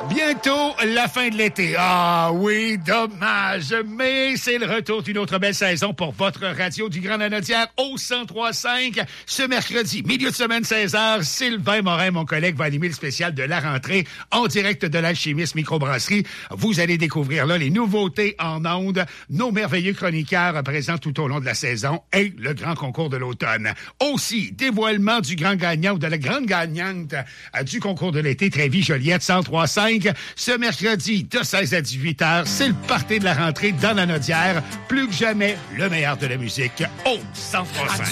Bientôt la fin de l'été. Ah oui, dommage, mais c'est le retour d'une autre belle saison pour votre radio du Grand Lanaudière au 103.5. Ce mercredi, milieu de semaine 16h, Sylvain Morin, mon collègue, va animer le spécial de la rentrée en direct de l'Alchimiste Microbrasserie. Vous allez découvrir là les nouveautés en ondes, nos merveilleux chroniqueurs présents tout au long de la saison et le grand concours de l'automne. Aussi, dévoilement du grand gagnant ou de la grande gagnante du concours de l'été Trévis-Joliette 103.5. Ce mercredi, de 16 à 18 heures, c'est le party de la rentrée dans la Lanaudière. Plus que jamais, le meilleur de la musique au 103.5.